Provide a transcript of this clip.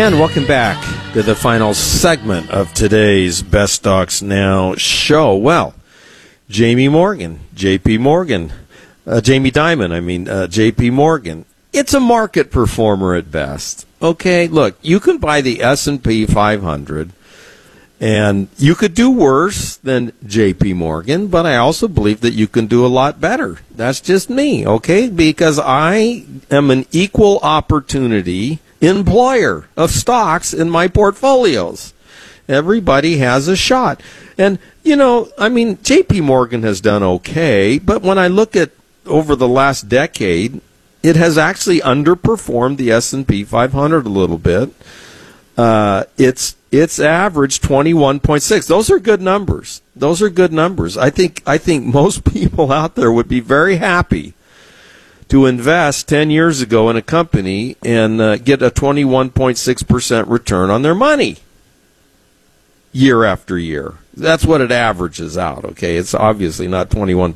And welcome back to the final segment of today's Best Stocks Now show. Well, Jamie Dimon, JP Morgan. It's a market performer at best. Okay, look, you can buy the S&P 500, and you could do worse than JP Morgan, but I also believe that you can do a lot better. That's just me, okay? Because I am an equal opportunity employer of stocks in my portfolios. Everybody has a shot. And, JP Morgan has done okay, but when I look at over the last decade, it has actually underperformed the S&P 500 a little bit. It's averaged 21.6. Those are good numbers. I think most people out there would be very happy to invest 10 years ago in a company and get a 21.6% return on their money year after year. That's what it averages out, okay? It's obviously not 21.6